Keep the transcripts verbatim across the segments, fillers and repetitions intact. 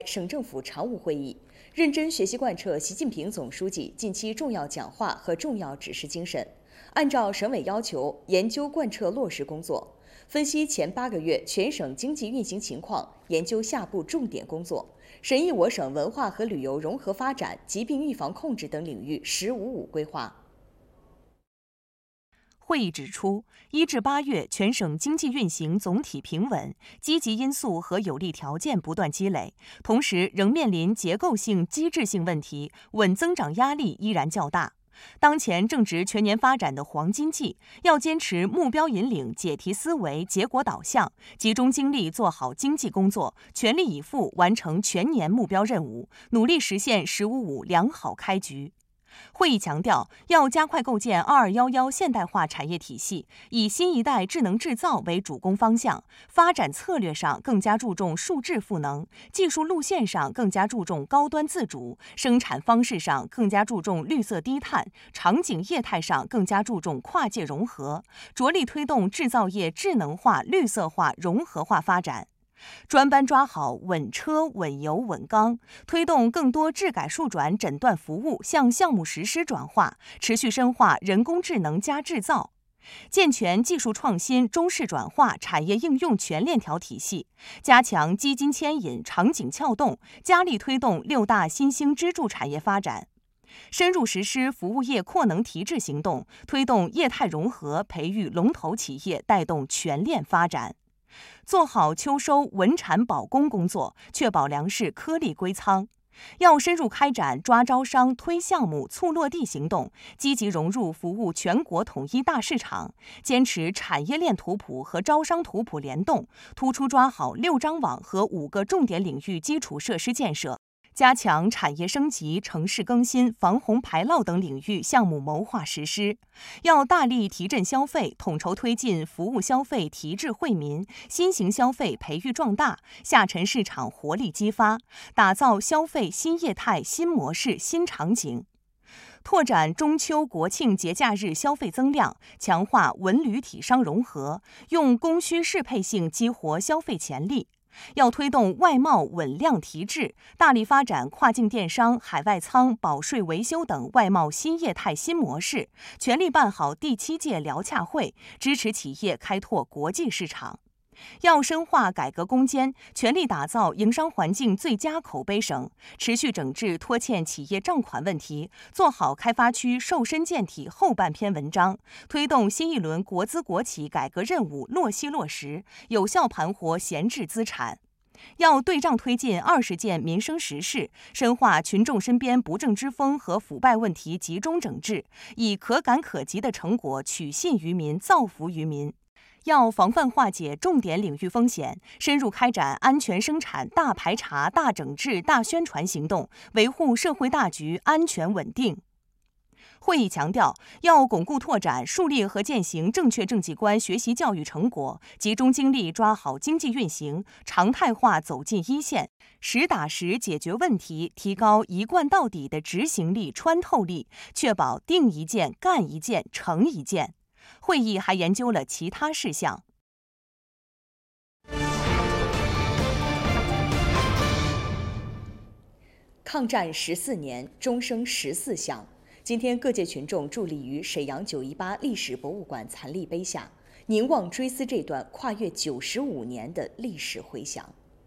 省政府常务会议，认真学习贯彻习近平总书记近期重要讲话和重要指示精神，按照省委要求研究贯彻落实工作，分析前八个月全省经济运行情况，研究下步重点工作，审议我省文化和旅游融合发展、疾病预防控制等领域“十五五”规划。 会议指出，一至八月全省经济运行总体平稳，积极因素和有利条件不断积累，同时仍面临结构性、机制性问题，稳增长压力依然较大。当前正值全年发展的黄金季，要坚持目标引领、解题思维、结果导向，集中精力做好经济工作，全力以赴完成全年目标任务，努力实现“十五五”良好开局。会议强调，要加快构建二二一一现代化产业体系，以新一代智能制造为主攻方向，发展策略上更加注重数质赋能，技术路线上更加注重高端自主，生产方式上更加注重绿色低碳，场景业态上更加注重跨界融合，着力推动制造业智能化、绿色化、融合化发展。专班抓好稳车、稳油、稳钢，推动更多质改数转诊断服务向项目实施转化，持续深化人工智能加制造，健全技术创新、中式转化、产业应用全链条体系，加强基金牵引、场景撬动，加力推动六大新兴支柱产业发展。深入实施服务业扩能提质行动，推动业态融合，培育龙头企业，带动全链发展。做好秋收稳产保供工作，确保粮食颗粒归仓。要深入开展抓招商、推项目、促落地行动，积极融入服务全国统一大市场，坚持产业链图谱和招商图谱联动，突出抓好六张网和五个重点领域基础设施建设。加强产业升级、城市更新、防洪排涝等领域项目谋划实施，要大力提振消费，统筹推进服务消费提质惠民、新型消费培育壮大、下沉市场活力激发，打造消费新业态、新模式、新场景。拓展中秋国庆节假日消费增量，强化文旅体商融合，用供需适配性激活消费潜力。要推动外贸稳量提质，大力发展跨境电商、海外仓、保税维修等外贸新业态新模式，全力办好第七届辽洽会，支持企业开拓国际市场。要深化改革攻坚，全力打造营商环境最佳口碑省，持续整治拖欠企业账款问题，做好开发区瘦身健体后半篇文章，推动新一轮国资国企改革任务落细落实，有效盘活闲置资产。要对仗推进二十件民生实事，深化群众身边不正之风和腐败问题集中整治，以可感可及的成果取信于民、造福于民。要防范化解重点领域风险，深入开展安全生产大排查、大整治、大宣传行动，维护社会大局安全稳定。会议强调，要巩固拓展、树立和践行正确政绩观学习教育成果，集中精力抓好经济运行，常态化走进一线，实打实解决问题，提高一贯到底的执行力、穿透力，确保定一件、干一件、成一件。会议还研究了其他事项。 抗战十四年，终生十四响。今天，各界群众伫立于沈阳九一八历史博物馆残立碑下，凝望追思这段跨越九十五年的历史回响。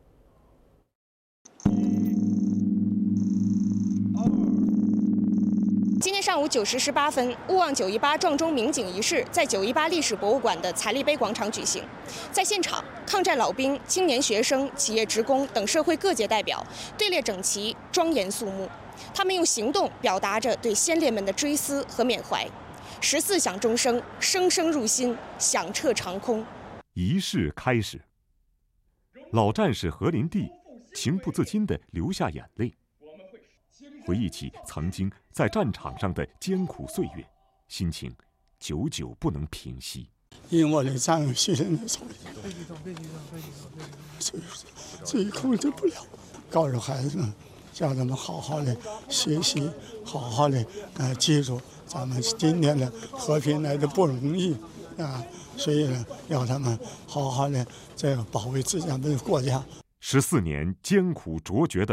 今天上午九时十八分，勿忘九一八撞钟鸣警仪式在九一八历史博物馆的残立碑广场举行。在现场，抗战老兵、青年学生、企业职工等社会各界代表队列整齐，庄严肃穆。他们用行动表达着对先烈们的追思和缅怀。十四响钟声，声声入心，响彻长空。 仪式开始，老战士何林地情不自禁地流下眼泪。回忆起曾经在战场上的艰苦岁月，心情久久不能平息。 因我的战友牺牲的手里，所以所以控制不了。告诉孩子们，叫他们好好的学习，好好的呃记住咱们今天的和平来的不容易啊，所以呢，要他们好好的这个保卫自己的国家。 十四年艰苦卓绝的